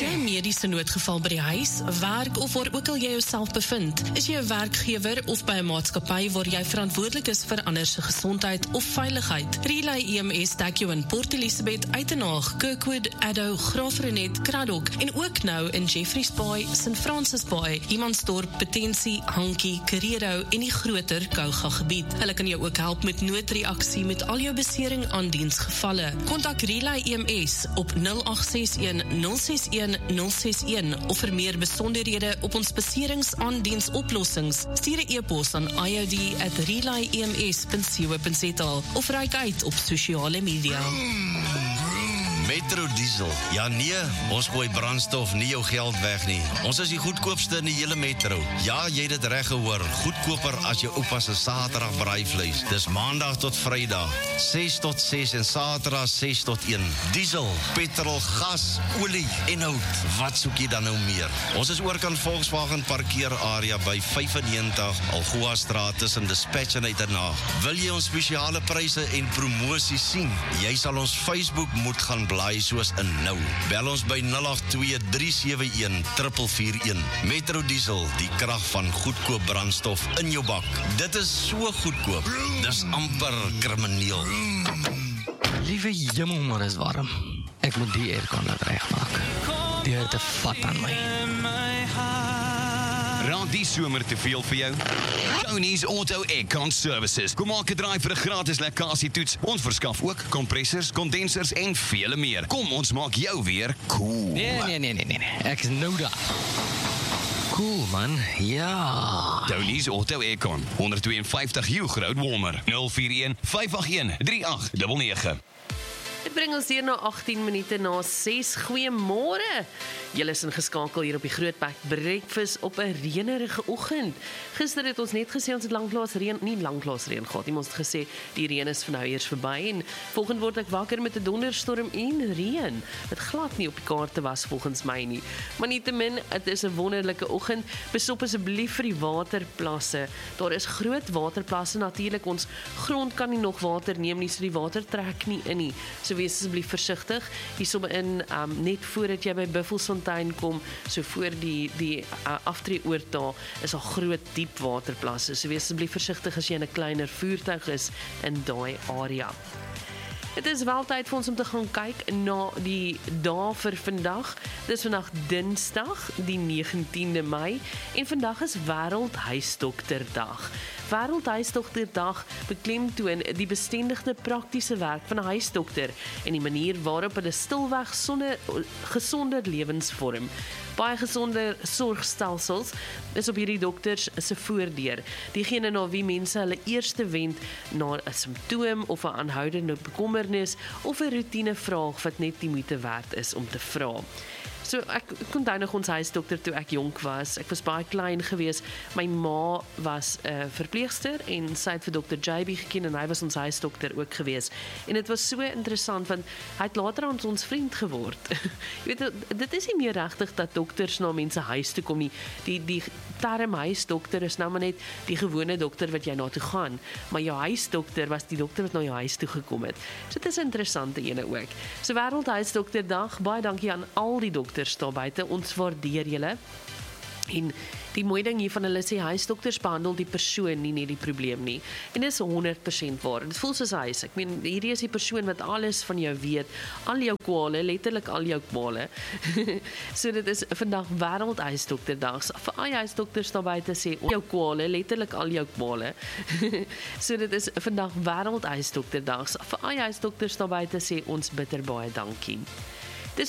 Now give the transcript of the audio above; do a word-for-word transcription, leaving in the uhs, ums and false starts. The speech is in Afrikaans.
jy 'n mediese noodgeval by die huis, werk of waar ook al jy jouself bevind? Is jy 'n werkgewer of by 'n maatskappy waar jy verantwoordelik is vir ander se gesondheid of veiligheid? Relay E M S dek jou in Port Elizabeth, Uitenhaag, Kirkwood, Addo, Graafrenet, Kraddock en ook nou in Jeffreys Bay, Saint Francis Bay, Humansdorp, Potensie, Hankie, Carrero en die groter Kouga gebied. Hulle kan jou ook help met noodreaksie met al jou besering aan diensgevalle. Kontak Relay E M S op nul agt ses een nul ses een nul ses een of vir meer besonderhede op ons beseringsaandiensoplossings, stuur 'n e-pos aan i o d at relay e m s dot co dot z a of reik uit op sosiale media. Metro Diesel. Ja nee, ons gooi brandstof nie jou geld weg nie. Ons is die goedkoopste in die hele metro. Ja, jy het dit reg gehoor. Goedkoper as jou oupa se Saterdag braaivleis. Dis maandag tot Vrydag, ses tot ses en Saterdag ses tot een. Diesel, petrol, gas, olie en hout. Wat soek jy dan nou meer? Ons is oorkant Volkswagen parkeerarea by vyf en negentig Algoa Straat tussen Dispatch en Uitenhaag. Wil jy ons spesiale pryse en promosies sien? Jy sal ons Facebook moet gaan blaai soos in nou. Bel ons by nul agt twee drie sewe een vier vier een. Metro Diesel, die krag van goedkoop brandstof in jou bak. Dit is so goedkoop. Dis amper krimineel. Liewe jemmel, maar is warm. Ek moet die aircon laat regmaak. Die het 'n vat aan my. Raak die somer te veel vir jou? Tony's Auto Aircon Services. Kom maak 'n draai vir 'n gratis lekkasietoets. Ons verskaf ook kompressors, kondensers en vele meer. Kom, ons maak jou weer cool. Nee, nee, nee, nee, nee. Ek is nou daar. Cool, man. Ja. Tony's Auto Aircon. honderd twee en vyftig Hugh Road Walmer. nul vier een vyf agt een drie agt nege nege. Dit bring ons hier na agttien minute na ses. Goeiemôre. Julle is ingeskakel hier op die Grootbek Breakfast op 'n reënerige oggend. Gister het ons net gesê ons het lanklaas reën, nie lanklaas reën gehad nie, ons het gesê die reën is vir nou eers verby en volgende word ek wakker met 'n donderstorm en reën. Dit glad nie op die kaarte was volgens my nie. Maar nietemin, dit is 'n wonderlike oggend. Besop asseblief vir die waterplasse. Daar is groot waterplasse natuurlik. Ons grond kan nie nog water neem nie, so die water trek nie in nie. So wees asseblief versigtig. Hier somme in um, net voordat jy by Buffelsfontein kom, so voor die die uh, aftree oortaal is al groot diep waterplasse. So wees asseblief versigtig as jy in 'n kleiner voertuig is in daai area. Dit is wel tyd vir ons om te gaan kyk na die dae vir vandag. Dit is vandag Dinsdag, die negentiende Mei en vandag is Wêreldhuisdokterdag. Wêreldhuisdokterdag beklemtoon die bestendigde praktiese werk van 'n huisdokter en die manier waarop hulle stilweg sonder gesonder lewens vorm. Baie gesonder sorgstelsels is op hierdie dokters se voordeur. Diegene na wie mense hulle eerste wend na 'n simptoom of 'n aanhoudende bekommernis of 'n roetine vraag wat net die moeite werd is om te vra. So ek kon onthou nog ons huisdokter toe ek jonk was. Ek was baie klein gewees. My ma was 'n uh, verpleegster en sy het vir dokter J B geken en hy was ons huisdokter ook gewees. En dit was so interessant want hy het later aan ons vriend geword. Jy weet, dit is nie meer regtig dat dokters na mense huis toe kom nie. Die die term huisdokter is nou maar net die gewone dokter wat jy na toe gaan, maar jou huisdokter was die dokter wat na jou huis toe gekom het. So dit is 'n interessante ene ook. So Wêreldhuisdokterdag, baie dankie aan al die dokters daar buite, ons waardeer julle. En die mooi ding hiervan, hulle sê huisdokters behandel die persoon nie net die probleem nie. En dit is honderd persent waar. Dit voel soos huis. Ek meen, hierdie is die persoon wat alles van jou weet, al jou kwale, letterlik al jou kwale. So dit is vandag Wêreldhuisdokterdag. Vir al die huisdokters daar buite sê jou kwale, letterlik al jou kwale. So dit is vandag Wêreldhuisdokterdag. Vir al die huisdokters daar buite sê ons bitter baie dankie.